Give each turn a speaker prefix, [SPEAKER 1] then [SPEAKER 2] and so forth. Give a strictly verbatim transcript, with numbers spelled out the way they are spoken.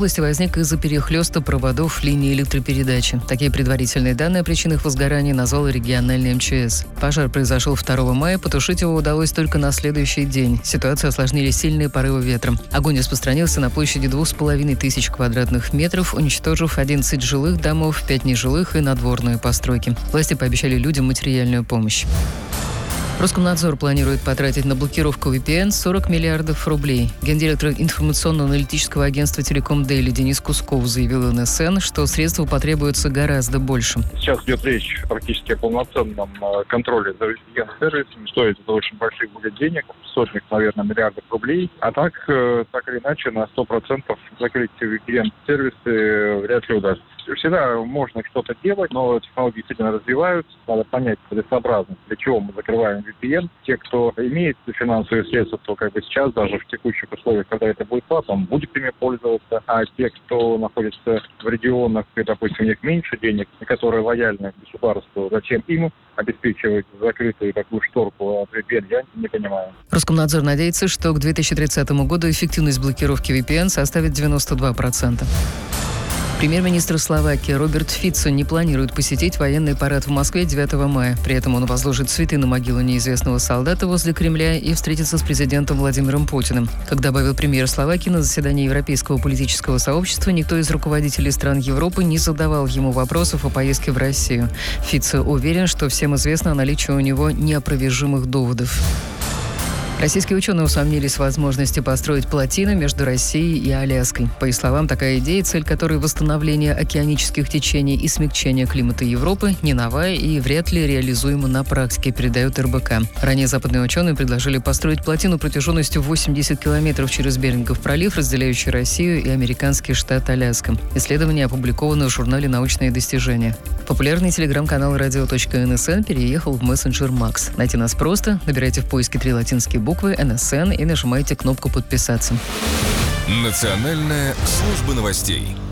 [SPEAKER 1] области возник из-за перехлёста проводов линии электропередачи. Такие предварительные данные о причинах возгорания назвал региональный эм че эс. Пожар произошел второго мая, потушить его удалось только на следующий день. Ситуацию осложнили сильные порывы ветра. Огонь распространился на площади двух с половиной тысяч квадратных метров, уничтожив одиннадцать жилых домов, пять нежилых и надворные постройки. Власти пообещали людям материальную помощь. Роскомнадзор планирует потратить на блокировку ви пи эн сорок миллиардов рублей. Гендиректор информационно-аналитического агентства «Телеком Дейли» Денис Кусков заявил эн эс эн, что средств потребуется гораздо больше.
[SPEAKER 2] Сейчас идет речь практически о полноценном контроле за ви пи эн-сервисами. Стоит это очень больших будет денег, сотни, наверное, миллиардов рублей. А так, так или иначе, на сто процентов закрыть ви пи эн-сервисы вряд ли удастся. Всегда можно что-то делать, но технологии действительно развиваются. Надо понять целесообразность, для чего мы закрываем ви пи эн. Те, кто имеет финансовые средства, то как бы сейчас, даже в текущих условиях, когда это будет платно, он будет ими пользоваться. А те, кто находится в регионах, и, допустим, у них меньше денег, которые лояльны государству, зачем им обеспечивать закрытую такую шторку от ви пи эн, я не понимаю.
[SPEAKER 1] Роскомнадзор надеется, что к две тысячи тридцатому году эффективность блокировки ви пи эн составит девяносто два процента. Премьер-министр Словакии Роберт Фицо не планирует посетить военный парад в Москве девятого мая. При этом он возложит цветы на могилу неизвестного солдата возле Кремля и встретится с президентом Владимиром Путиным. Как добавил премьер Словакии, на заседании Европейского политического сообщества никто из руководителей стран Европы не задавал ему вопросов о поездке в Россию. Фицо уверен, что всем известно о наличии у него неопровержимых доводов. Российские ученые усомнились в возможности построить плотину между Россией и Аляской. По их словам, такая идея, цель которой восстановление океанических течений и смягчение климата Европы, не новая и вряд ли реализуема на практике, передает эр бэ ка. Ранее западные ученые предложили построить плотину протяженностью восемьдесят километров через Берингов пролив, разделяющий Россию и американский штат Аляска. Исследование опубликовано в журнале «Научные достижения». Популярный телеграм-канал радио точка эн эс эн переехал в мессенджер Макс. Найти нас просто. Набирайте в поиске три латинские буквы буквы эн эс эн и нажимайте кнопку «Подписаться».
[SPEAKER 3] Национальная служба новостей.